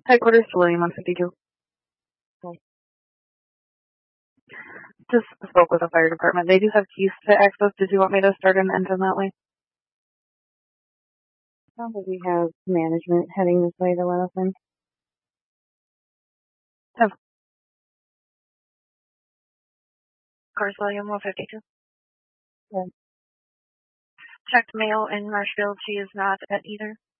Headquarters to William 152. Okay. Just spoke with the fire department. They do have keys to access. Did you want me to start an engine that way? Sounds like we have management heading this way to let us in. Cars William 152. Okay. Checked mail in Marshfield. She is not at either.